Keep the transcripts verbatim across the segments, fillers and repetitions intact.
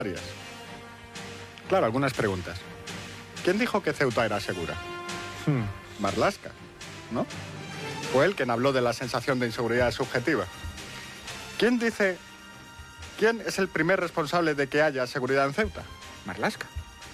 Claro, algunas preguntas. ¿Quién dijo que Ceuta era segura? Hmm. Marlaska, ¿no? Fue él quien habló de la sensación de inseguridad subjetiva. ¿Quién dice... ¿Quién es el primer responsable de que haya seguridad en Ceuta? Marlaska.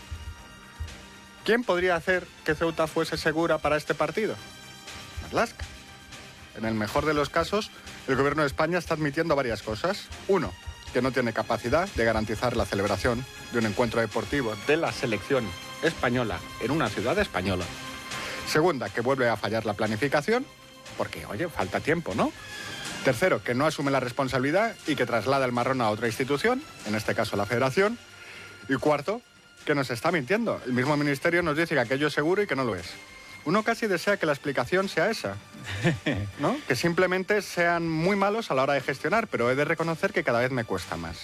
¿Quién podría hacer que Ceuta fuese segura para este partido? Marlaska. En el mejor de los casos, el gobierno de España está admitiendo varias cosas. Uno, que no tiene capacidad de garantizar la celebración de un encuentro deportivo de la selección española en una ciudad española. Segunda, que vuelve a fallar la planificación, porque, oye, falta tiempo, ¿no? Tercero, que no asume la responsabilidad y que traslada el marrón a otra institución, en este caso la Federación. Y cuarto, que nos está mintiendo. El mismo ministerio nos dice que aquello es seguro y que no lo es. Uno casi desea que la explicación sea esa, ¿no? Que simplemente sean muy malos a la hora de gestionar, pero he de reconocer que cada vez me cuesta más.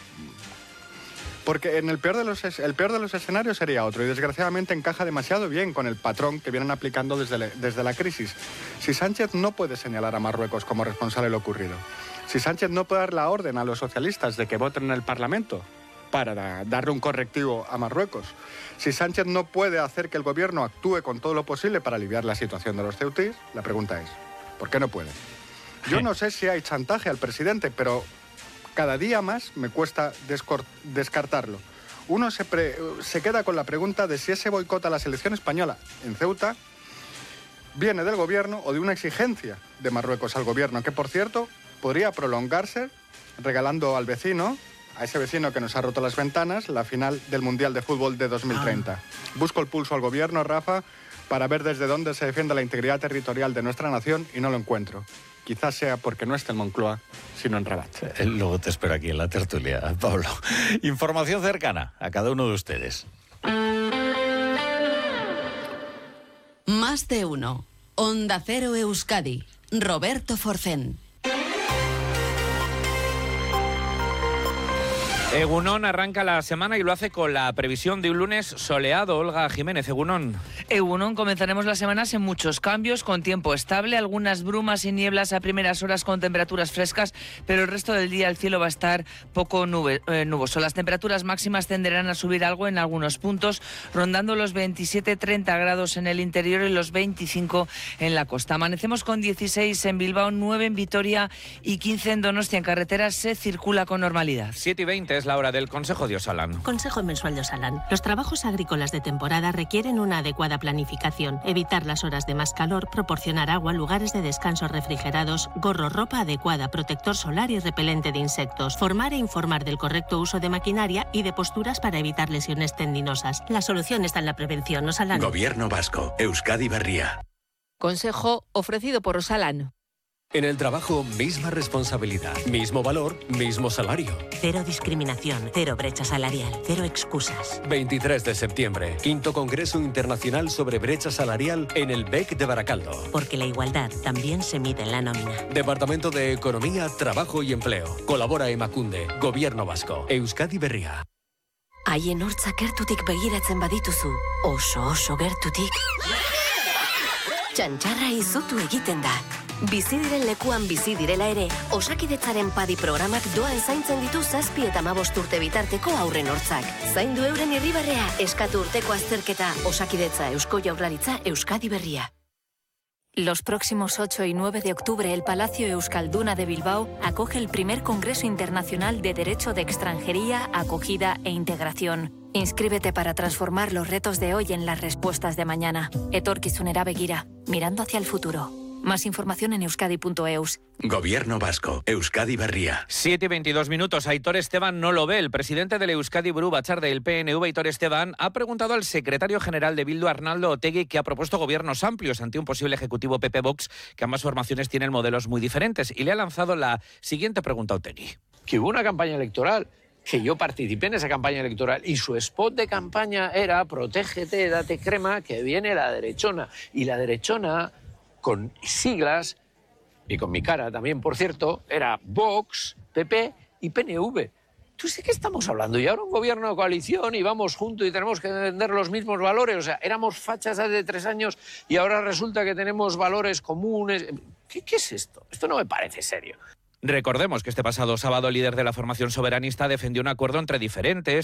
Porque en el peor de los, el peor de los escenarios sería otro, y desgraciadamente encaja demasiado bien con el patrón que vienen aplicando desde, le, desde la crisis. Si Sánchez no puede señalar a Marruecos como responsable de lo ocurrido, si Sánchez no puede dar la orden a los socialistas de que voten en el Parlamento para da, darle un correctivo a Marruecos, si Sánchez no puede hacer que el gobierno actúe con todo lo posible para aliviar la situación de los ceutíes, la pregunta es, ¿por qué no puede? Yo no sé si hay chantaje al presidente, pero cada día más me cuesta descartarlo. Uno se, pre, se queda con la pregunta de si ese boicot a la selección española en Ceuta viene del gobierno o de una exigencia de Marruecos al gobierno, que por cierto podría prolongarse regalando al vecino, a ese vecino que nos ha roto las ventanas, la final del Mundial de Fútbol de dos mil treinta. Ah. Busco el pulso al gobierno, Rafa, para ver desde dónde se defiende la integridad territorial de nuestra nación y no lo encuentro. Quizás sea porque no está en Moncloa, sino en Rabat. Luego te espero aquí en la tertulia, Pablo. Información cercana a cada uno de ustedes. Más de uno. Onda Cero Euskadi. Roberto Forcén. Egunon arranca la semana y lo hace con la previsión de un lunes soleado. Olga Jiménez, Egunon. Egunon, comenzaremos las semanas en muchos cambios, con tiempo estable, algunas brumas y nieblas a primeras horas con temperaturas frescas, pero el resto del día el cielo va a estar poco nube, eh, nuboso. Las temperaturas máximas tenderán a subir algo en algunos puntos, rondando los veintisiete treinta grados en el interior y los veinticinco en la costa. Amanecemos con dieciséis en Bilbao, nueve en Vitoria y quince en Donostia. En carreteras se circula con normalidad. siete y veinte es la hora del Consejo de Osalan. Consejo mensual de Osalan. Los trabajos agrícolas de temporada requieren una adecuada planificación, evitar las horas de más calor, proporcionar agua, lugares de descanso refrigerados, gorro, ropa adecuada, protector solar y repelente de insectos, formar e informar del correcto uso de maquinaria y de posturas para evitar lesiones tendinosas. La solución está en la prevención. Osalan. Gobierno vasco. Euskadi Berria. Consejo ofrecido por Osalan. En el trabajo, misma responsabilidad, mismo valor, mismo salario. Cero discriminación, cero brecha salarial, cero excusas. veintitrés de septiembre, quinto Congreso Internacional sobre Brecha Salarial en el B E C de Baracaldo. Porque la igualdad también se mide en la nómina. Departamento de Economía, Trabajo y Empleo. Colabora Emakunde, Gobierno Vasco, Euskadi Berria. Haien hortzak gertutik begiratzen badituzu, oso oso gertutik, txantxarra izutu egiten da. Bizi diren lekuan bizi direla ere, Osakidetzaren padi programak doan zaintzen ditu zazpi eta hamabost urte bitarteko haurren hortzak. Zaindu euren irribarrea, eskatu urteko azterketa, Osakidetza, Eusko Jaurlaritza, Euskadi Berria. Los próximos ocho y nueve de octubre, el Palacio Euskalduna de Bilbao acoge el primer Congreso Internacional de Derecho de Extranjería, Acogida e Integración. Inscríbete para transformar los retos de hoy en las respuestas de mañana. Etorkizunera begira, mirando hacia el futuro. Más información en euskadi punto eus. Gobierno Vasco, Euskadi Berria. siete y veintidós minutos. Aitor Esteban no lo ve. El presidente del Euskadi Buru Batzar del P N V, Aitor Esteban, ha preguntado al secretario general de Bildu, Arnaldo Otegi, que ha propuesto gobiernos amplios ante un posible ejecutivo P P-Vox, que ambas formaciones tienen modelos muy diferentes. Y le ha lanzado la siguiente pregunta a Otegi. Que hubo una campaña electoral, que yo participé en esa campaña electoral, y su spot de campaña era protégete, date crema, que viene la derechona. Y la derechona, con siglas, y con mi cara también, por cierto, era Vox, P P y P N V. Entonces, ¿de qué estamos hablando? Y ahora un gobierno de coalición y vamos juntos y tenemos que defender los mismos valores. O sea, éramos fachas hace tres años y ahora resulta que tenemos valores comunes. ¿Qué, qué es esto? Esto no me parece serio. Recordemos que este pasado sábado el líder de la formación soberanista defendió un acuerdo entre diferentes